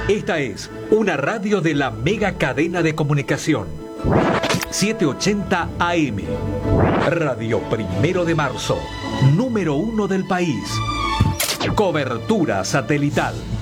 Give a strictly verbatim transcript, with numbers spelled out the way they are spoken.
Esta es una radio de la mega cadena de comunicación. setecientos ochenta A M. Radio Primero de Marzo. Número uno del país. Cobertura satelital.